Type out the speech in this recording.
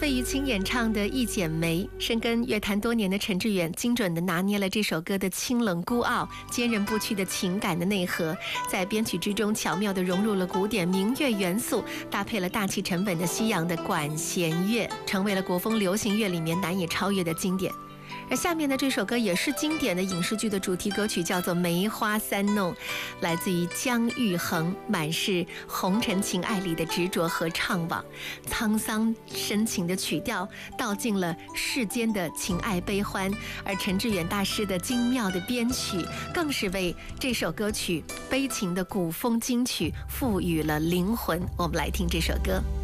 费玉清演唱的《一剪梅》，深耕乐坛多年的陈志远精准地拿捏了这首歌的清冷孤傲、坚韧不屈的情感的内核，在编曲之中巧妙地融入了古典民乐元素，搭配了大气沉稳的西洋的管弦乐，成为了国风流行乐里面难以超越的经典。而下面的这首歌也是经典的影视剧的主题歌曲，叫做《梅花三弄》，来自于姜育恒，满是红尘情爱里的执着和怅惘，沧桑深情的曲调道尽了世间的情爱悲欢，而陈志远大师的精妙的编曲更是为这首歌曲悲情的古风金曲赋予了灵魂。我们来听这首歌。